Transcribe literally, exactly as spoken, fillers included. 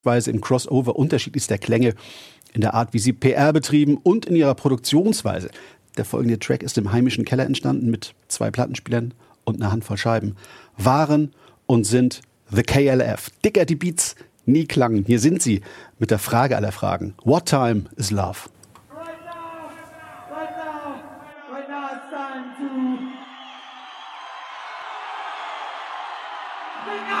Weise im Crossover unterschiedlichster Klänge, in der Art, wie sie P R betrieben und in ihrer Produktionsweise. Der folgende Track ist im heimischen Keller entstanden mit zwei Plattenspielern und einer Handvoll Scheiben. Waren und sind The K L F. Dicker die Beats nie klangen. Hier sind sie mit der Frage aller Fragen. What time is love? Right now, right now, right now it's time to